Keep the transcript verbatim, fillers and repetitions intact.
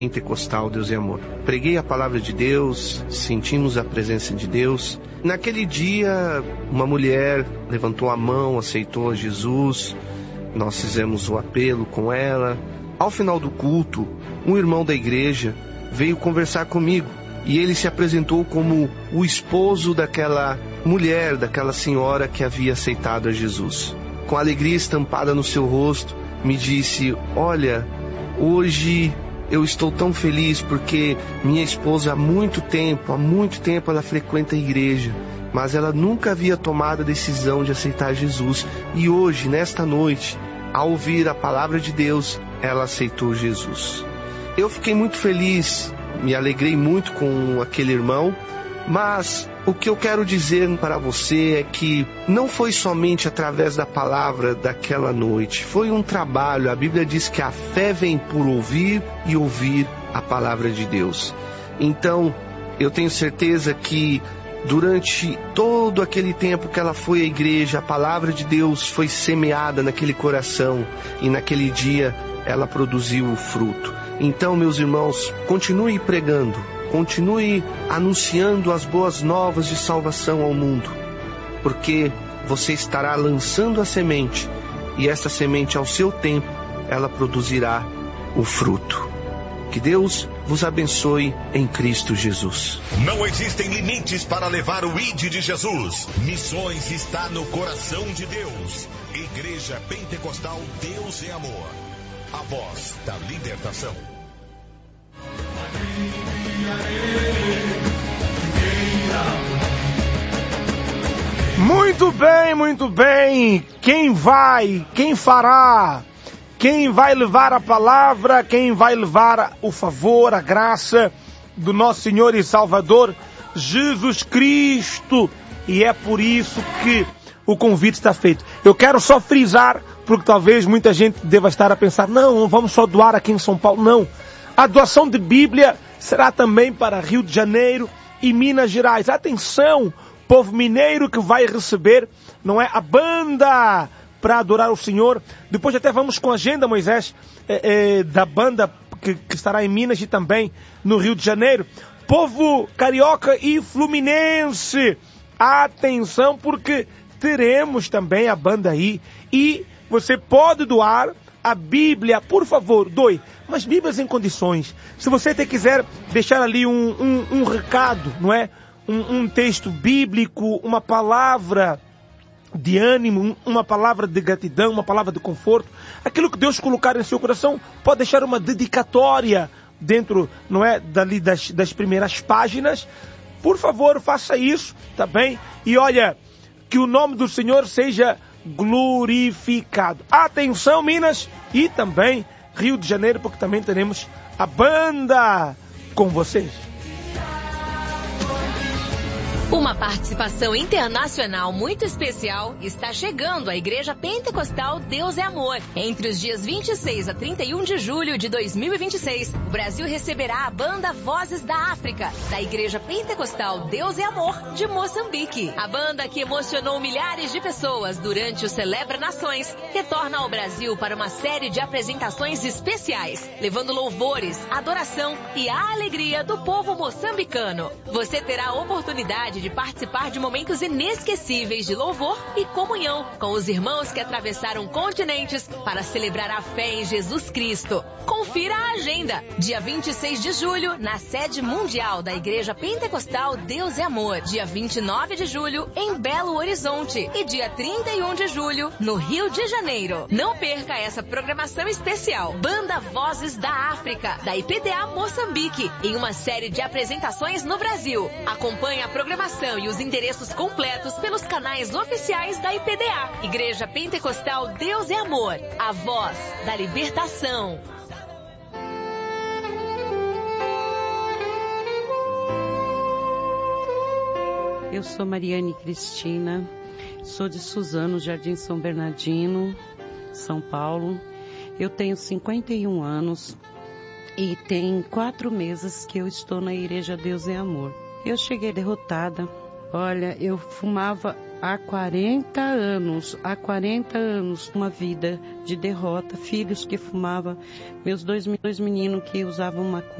Pentecostal, Deus é Amor. Preguei a palavra de Deus, sentimos a presença de Deus. Naquele dia, uma mulher levantou a mão, aceitou Jesus. Nós fizemos o apelo com ela. Ao final do culto, um irmão da igreja veio conversar comigo. E ele se apresentou como o esposo daquela mulher, daquela senhora que havia aceitado a Jesus. Com alegria estampada no seu rosto, me disse: olha, hoje eu estou tão feliz porque minha esposa há muito tempo, há muito tempo ela frequenta a igreja, mas ela nunca havia tomado a decisão de aceitar Jesus. E hoje, nesta noite, ao ouvir a palavra de Deus, ela aceitou Jesus. Eu fiquei muito feliz, me alegrei muito com aquele irmão, mas o que eu quero dizer para você é que não foi somente através da palavra daquela noite, foi um trabalho. A Bíblia diz que a fé vem por ouvir e ouvir a palavra de Deus. Então, eu tenho certeza que durante todo aquele tempo que ela foi à igreja, a palavra de Deus foi semeada naquele coração e naquele dia ela produziu o fruto. Então, meus irmãos, continue pregando, continue anunciando as boas novas de salvação ao mundo, porque você estará lançando a semente, e essa semente, ao seu tempo, ela produzirá o fruto. Que Deus vos abençoe em Cristo Jesus. Não existem limites para levar o I D de Jesus. Missões está no coração de Deus. Igreja Pentecostal Deus é Amor. A voz da libertação. Muito bem, muito bem. Quem vai, quem fará, quem vai levar a palavra, quem vai levar o favor, a graça do nosso Senhor e Salvador Jesus Cristo. E é por isso que o convite está feito. Eu quero só frisar, porque talvez muita gente deva estar a pensar: não, não vamos só doar aqui em São Paulo. Não. A doação de Bíblia será também para Rio de Janeiro e Minas Gerais. Atenção, povo mineiro que vai receber, não é, a banda para adorar o Senhor. Depois até vamos com a agenda, Moisés, é, é, da banda que, que estará em Minas e também no Rio de Janeiro. Povo carioca e fluminense, atenção, porque teremos também a banda aí. E você pode doar a Bíblia, por favor, doe. Mas Bíblias em condições. Se você até quiser deixar ali um, um, um recado, não é? Um, um texto bíblico, uma palavra de ânimo, uma palavra de gratidão, uma palavra de conforto, aquilo que Deus colocar em seu coração, pode deixar uma dedicatória dentro, não é, dali das, das primeiras páginas. Por favor, faça isso, tá bem? E olha, que o nome do Senhor seja glorificado. Atenção, Minas e também Rio de Janeiro, porque também teremos a banda com vocês. Uma participação internacional muito especial está chegando à Igreja Pentecostal Deus é Amor. Entre os dias vinte e seis a trinta e um de julho de dois mil e vinte e seis, o Brasil receberá a banda Vozes da África, da Igreja Pentecostal Deus é Amor de Moçambique. A banda que emocionou milhares de pessoas durante o Celebra Nações retorna ao Brasil para uma série de apresentações especiais, levando louvores, adoração e a alegria do povo moçambicano. Você terá a oportunidade de participar de momentos inesquecíveis de louvor e comunhão com os irmãos que atravessaram continentes para celebrar a fé em Jesus Cristo. Confira a agenda. Dia vinte e seis de julho, na sede mundial da Igreja Pentecostal Deus é Amor. Dia vinte e nove de julho, em Belo Horizonte. E dia trinta e um de julho, no Rio de Janeiro. Não perca essa programação especial. Banda Vozes da África, da I P D A Moçambique, em uma série de apresentações no Brasil. Acompanhe a programação e os endereços completos pelos canais oficiais da I P D A. Igreja Pentecostal Deus é Amor, a voz da libertação. Eu sou Mariane Cristina, sou de Suzano, Jardim São Bernardino, São Paulo. Eu tenho cinquenta e um anos e tem quatro meses que eu estou na Igreja Deus é Amor. Eu cheguei derrotada. Olha, eu fumava há quarenta anos, há quarenta anos, uma vida de derrota, filhos que fumavam, meus dois, dois meninos que usavam maconha.